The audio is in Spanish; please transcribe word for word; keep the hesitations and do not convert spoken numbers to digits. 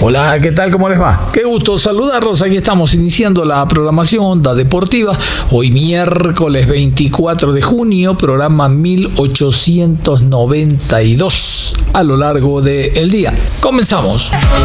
Hola, ¿qué tal? ¿Cómo les va? Qué gusto saludarlos. Aquí estamos iniciando la programación Onda Deportiva. Hoy miércoles veinticuatro de junio, programa mil ochocientos noventa y dos a lo largo del día. Comenzamos.